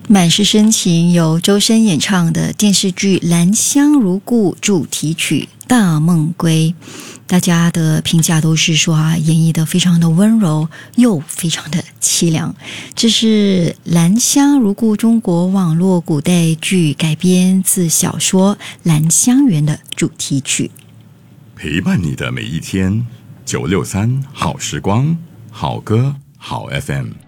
满是深情，由周深演唱的电视剧《兰香如故》主题曲《大梦归》，大家的评价都是说演绎得非常的温柔，又非常的凄凉。这是《兰香如故》中国网络古代剧改编自小说《兰香园》的主题曲。 陪伴你的每一天，963好时光，好歌好 FM。